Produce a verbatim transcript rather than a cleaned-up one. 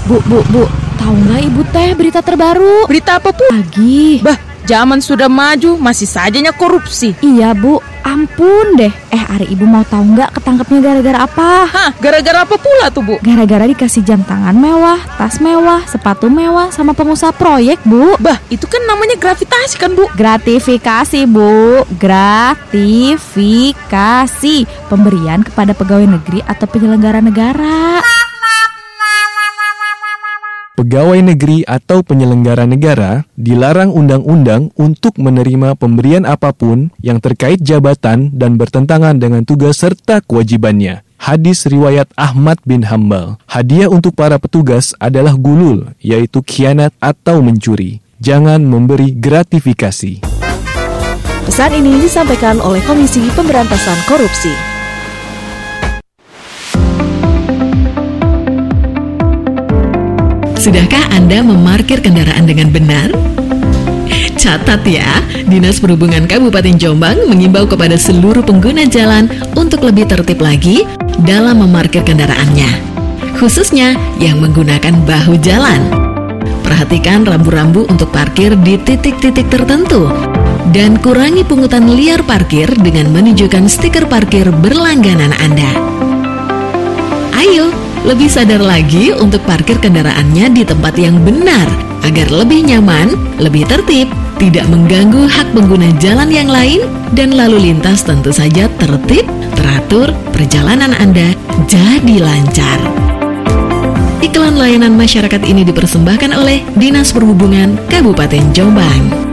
Bu, bu, bu, tahu nggak ibu teh berita terbaru? Berita apa, Bu? Lagi. Bah, zaman sudah maju, masih sajanya korupsi. Iya, Bu, ampun deh. Eh, Ari, ibu mau tahu nggak ketangkepnya gara-gara apa? Hah, gara-gara apa pula tuh, Bu? Gara-gara dikasih jam tangan mewah, tas mewah, sepatu mewah, sama pengusaha proyek, Bu. Bah, itu kan namanya gravitasi kan, Bu? Gratifikasi, Bu. Gratifikasi. Pemberian kepada pegawai negeri atau penyelenggara negara. Pegawai negeri atau penyelenggara negara dilarang undang-undang untuk menerima pemberian apapun yang terkait jabatan dan bertentangan dengan tugas serta kewajibannya. Hadis riwayat Ahmad bin Hambal. Hadiah untuk para petugas adalah gulul, yaitu khianat atau mencuri. Jangan memberi gratifikasi. Pesan ini disampaikan oleh Komisi Pemberantasan Korupsi. Sudahkah Anda memarkir kendaraan dengan benar? Catat ya, Dinas Perhubungan Kabupaten Jombang mengimbau kepada seluruh pengguna jalan untuk lebih tertib lagi dalam memarkir kendaraannya, khususnya yang menggunakan bahu jalan. Perhatikan rambu-rambu untuk parkir di titik-titik tertentu dan kurangi pungutan liar parkir dengan menunjukkan stiker parkir berlangganan Anda. Ayo, lebih sadar lagi untuk parkir kendaraannya di tempat yang benar agar lebih nyaman, lebih tertib, tidak mengganggu hak pengguna jalan yang lain, dan lalu lintas tentu saja tertib, teratur, perjalanan Anda jadi lancar. Iklan layanan masyarakat ini dipersembahkan oleh Dinas Perhubungan Kabupaten Jombang.